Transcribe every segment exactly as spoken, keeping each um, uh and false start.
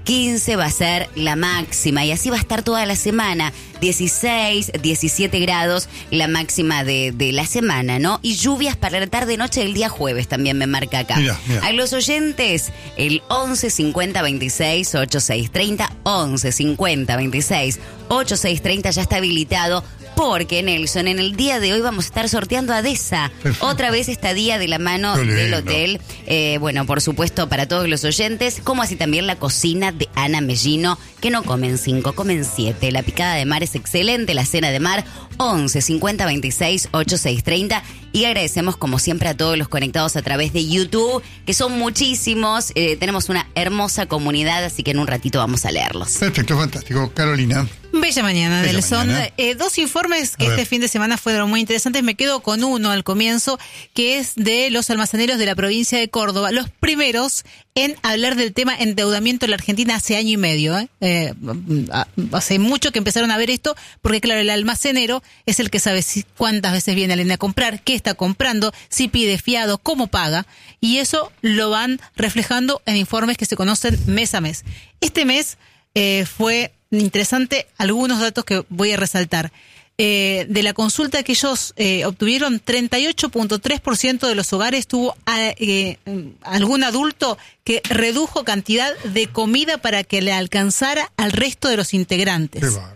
quince va a ser la máxima y así va a estar toda la semana. dieciséis, diecisiete grados la máxima de, de la semana, ¿no? Y lluvias para la tarde-noche del día jueves también me marca acá. Mirá, mirá. A los oyentes, el once cincuenta veintiséis ochenta y seis treinta, once cincuenta veintiséis ochenta y seis treinta ya está habilitado. Porque, Nelson, en el día de hoy vamos a estar sorteando a Deza. Perfecto. Otra vez estadía de la mano Qué del lindo. hotel. Eh, bueno, por supuesto, para todos los oyentes, como así también la cocina de Ana Mellino, que no comen cinco, comen siete. La picada de mar es excelente, la cena de mar, once cincuenta veintiséis ochenta y seis treinta. Y agradecemos, como siempre, a todos los conectados a través de YouTube, que son muchísimos. Eh, tenemos una hermosa comunidad, así que en un ratito vamos a leerlos. Perfecto, fantástico. Carolina. Bella mañana, Bella Nelson. mañana. Eh, dos informes que A ver. este fin de semana fueron muy interesantes. Me quedo con uno al comienzo, que es de los almaceneros de la provincia de Córdoba. Los primeros en hablar del tema endeudamiento en la Argentina hace año y medio. ¿eh? Eh, hace mucho que empezaron a ver esto, porque claro, el almacenero es el que sabe si, cuántas veces viene alguien a comprar, qué está comprando, si pide fiado, cómo paga. Y eso lo van reflejando en informes que se conocen mes a mes. Este mes eh, fue interesante algunos datos que voy a resaltar. Eh, de la consulta que ellos eh, obtuvieron, treinta y ocho punto tres por ciento de los hogares tuvo a, eh, algún adulto que redujo cantidad de comida para que le alcanzara al resto de los integrantes. Qué bárbaro.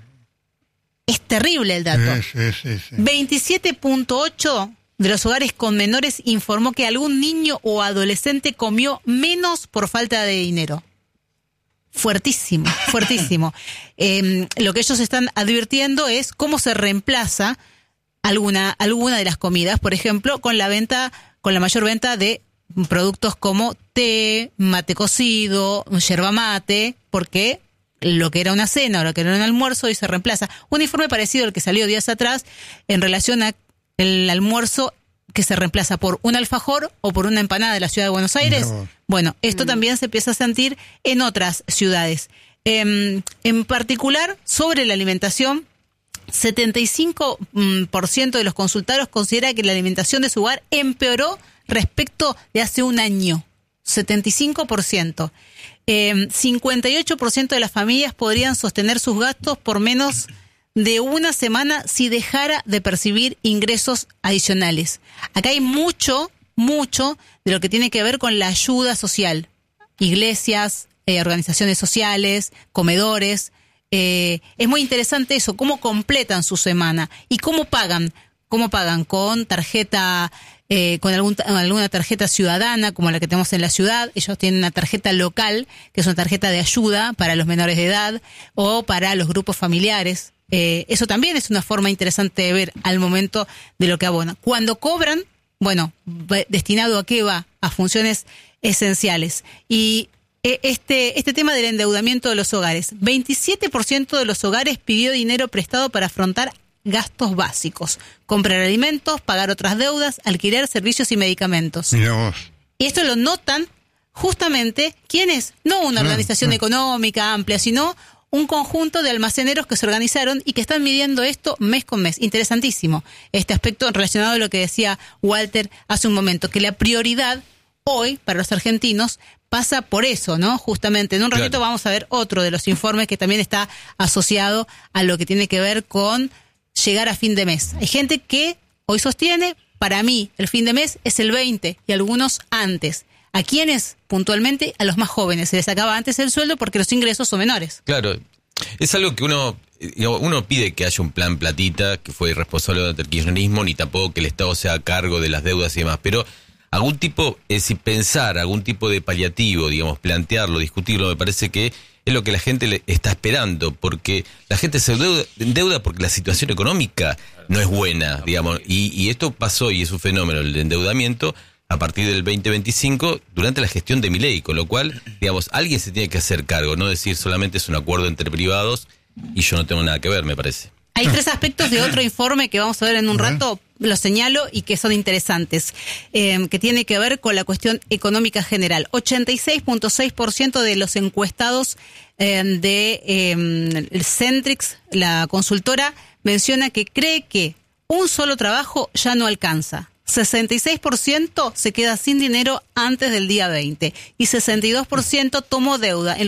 Es terrible el dato. Sí, sí, sí, sí. veintisiete punto ocho de los hogares con menores informó que algún niño o adolescente comió menos por falta de dinero. Fuertísimo, fuertísimo. Eh, lo que ellos están advirtiendo es cómo se reemplaza alguna, alguna de las comidas, por ejemplo, con la venta, con la mayor venta de productos como té, mate cocido, yerba mate, porque lo que era una cena o lo que era un almuerzo hoy se reemplaza. Un informe parecido al que salió días atrás en relación a el almuerzo que se reemplaza por un alfajor o por una empanada de la ciudad de Buenos Aires. No. Bueno, esto mm. también se empieza a sentir en otras ciudades. Eh, en particular, sobre la alimentación, setenta y cinco por ciento de los consultados considera que la alimentación de su hogar empeoró respecto de hace un año. setenta y cinco por ciento. Eh, cincuenta y ocho por ciento de las familias podrían sostener sus gastos por menos de una semana si dejara de percibir ingresos adicionales. Acá hay mucho, mucho de lo que tiene que ver con la ayuda social. Iglesias, eh, organizaciones sociales, comedores. Eh, es muy interesante eso, cómo completan su semana y cómo pagan. Cómo pagan con tarjeta, eh, con algún, alguna tarjeta ciudadana como la que tenemos en la ciudad. Ellos tienen una tarjeta local, que es una tarjeta de ayuda para los menores de edad o para los grupos familiares. Eh, eso también es una forma interesante de ver al momento de lo que abonan. Cuando cobran, bueno, destinado a qué va, a funciones esenciales. Y este, este tema del endeudamiento de los hogares, veintisiete por ciento de los hogares pidió dinero prestado para afrontar gastos básicos, comprar alimentos, pagar otras deudas, alquiler, servicios y medicamentos. Mira vos. Y esto lo notan justamente quienes, no una organización ah. económica amplia, sino un conjunto de almaceneros que se organizaron y que están midiendo esto mes con mes. Interesantísimo este aspecto relacionado a lo que decía Walter hace un momento, que la prioridad hoy para los argentinos pasa por eso, ¿no? Justamente en un ratito Claro. vamos a ver otro de los informes que también está asociado a lo que tiene que ver con llegar a fin de mes. Hay gente que hoy sostiene, para mí el fin de mes es el veinte y algunos antes. ¿A quiénes? Puntualmente a los más jóvenes. Se les acaba antes el sueldo porque los ingresos son menores. Claro, es algo que uno digamos, uno pide que haya un plan platita, que fue irresponsable durante el kirchnerismo, ni tampoco que el Estado sea a cargo de las deudas y demás, pero algún tipo, es decir, pensar, algún tipo de paliativo, digamos, plantearlo, discutirlo, me parece que es lo que la gente le está esperando, porque la gente se endeuda, endeuda porque la situación económica no es buena, digamos, y, y esto pasó y es un fenómeno, el endeudamiento, a partir del veinte veinticinco, durante la gestión de Milei, con lo cual, digamos, alguien se tiene que hacer cargo, no decir solamente es un acuerdo entre privados y yo no tengo nada que ver, me parece. Hay tres aspectos de otro informe que vamos a ver en un rato, lo señalo, y que son interesantes, eh, que tiene que ver con la cuestión económica general. ochenta y seis punto seis por ciento de los encuestados eh, de eh, el Centrix, la consultora, menciona que cree que un solo trabajo ya no alcanza. sesenta y seis por ciento se queda sin dinero antes del día veinte y sesenta y dos por ciento tomó deuda en